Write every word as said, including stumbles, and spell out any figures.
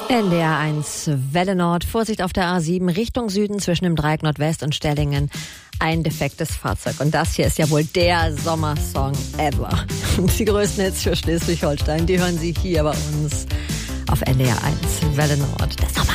N D R eins Welle Nord. Vorsicht auf der A sieben Richtung Süden zwischen dem Dreieck Nordwest und Stellingen. Ein defektes Fahrzeug. Und das hier ist ja wohl der Sommersong ever. Die größten Hits für Schleswig-Holstein, die hören Sie hier bei uns auf N D R eins Welle Nord. Der Sommer.